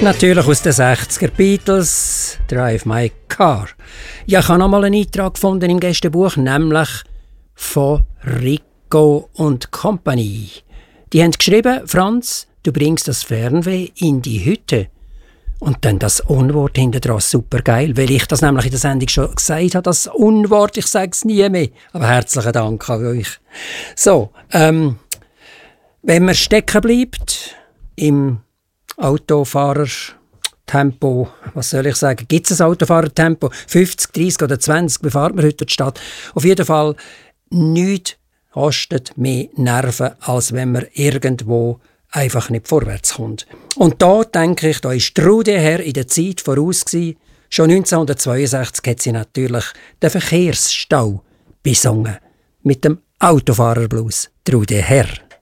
Natürlich aus den 60er Beatles, Drive My Car. Ja, ich habe noch mal einen Eintrag gefunden im Gästebuch, nämlich von Rico und Company. Die haben geschrieben, Franz, du bringst das Fernweh in die Hütte. Und dann das Unwort hinter dran, super geil, weil ich das nämlich in der Sendung schon gesagt habe, das Unwort, ich sage es nie mehr. Aber herzlichen Dank an euch. So, wenn man stecken bleibt im Autofahrertempo, was soll ich sagen, gibt es ein Autofahrertempo? 50, 30 oder 20, befahrt man heute durch die Stadt. Auf jeden Fall, nichts kostet mehr Nerven, als wenn man irgendwo einfach nicht vorwärts kommt. Und da denke ich, da ist Trude Herr in der Zeit voraus gewesen. Schon 1962 hat sie natürlich den Verkehrsstau besungen. Mit dem Autofahrerblues. Trude Herr.